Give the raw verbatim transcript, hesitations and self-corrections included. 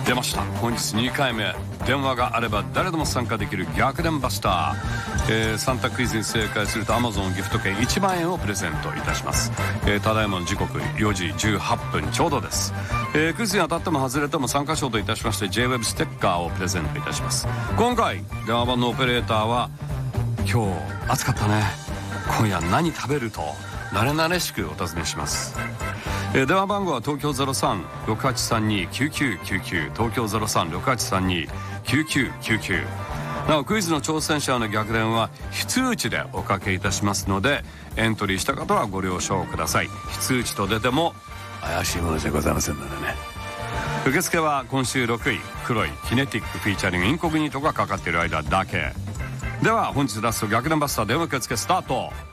出ました。本日にかいめ、電話があれば誰でも参加できる逆転バスター、えー、さん択クイズに正解すると Amazon ギフト券いちまんえんをプレゼントいたします。えー、ただいまの時刻よじじゅうはっぷんちょうどです。えー、クイズに当たっても外れても参加賞といたしまして ジェイウェブ ステッカーをプレゼントいたします。今回電話番のオペレーターは、今日暑かったね、今夜何食べると慣れ慣れしくお尋ねします。えー、電話番号は東京 ゼロさん ろくはちさんに きゅうきゅうきゅうきゅう 東京 ゼロさん ろくはちさんに きゅうきゅうきゅうきゅう。なおクイズの挑戦者の逆転は非通知でおかけいたしますので、エントリーした方はご了承ください。非通知と出ても怪しいものじゃございませんのでね。受付は今週ろくい黒いキネティックフィーチャリングインコグニートがかかっている間だけでは、本日ラスト逆転バスター電話受付スタート。